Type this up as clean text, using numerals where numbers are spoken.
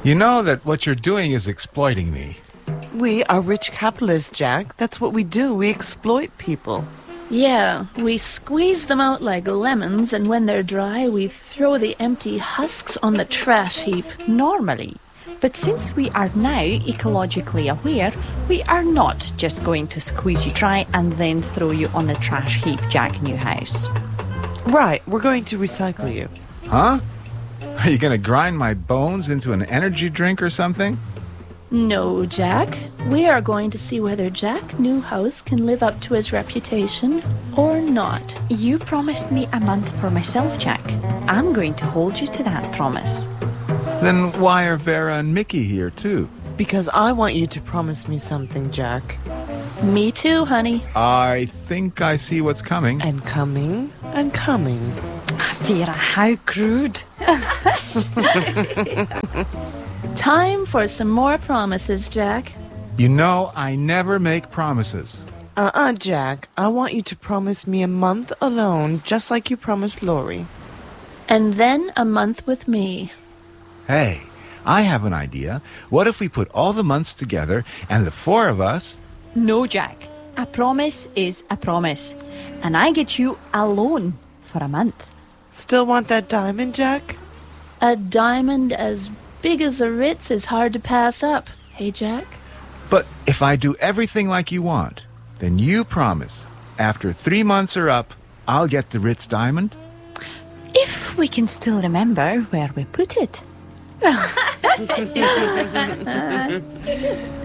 You know that what you're doing is exploiting me. We are rich capitalists, Jack. That's what we do. We exploit people. Yeah, we squeeze them out like lemons, and when they're dry, we throw the empty husks on the trash heap. Normally. But since we are now ecologically aware, we are not just going to squeeze you dry and then throw you on the trash heap, Jack Newhouse. Right, we're going to recycle you. Huh? Are you going to grind my bones into an energy drink or something? No, Jack. We are going to see whether Jack Newhouse can live up to his reputation or not. You promised me a month for myself, Jack. I'm going to hold you to that promise. Then why are Vera and Mickey here too? Because I want you to promise me something, Jack. Me too, honey. I think I see what's coming. And coming, and coming. Vera, how crude. Time for some more promises, Jack. You know I never make promises. Jack. I want you to promise me a month alone, just like you promised Lori. And then a month with me. Hey, I have an idea. What if we put all the months together and the four of us... No, Jack. A promise is a promise. And I get you alone for a month. Still want that diamond, Jack? A diamond as big as a Ritz is hard to pass up. Hey, Jack? But if I do everything like you want, then you promise, after 3 months are up, I'll get the Ritz diamond? If we can still remember where we put it.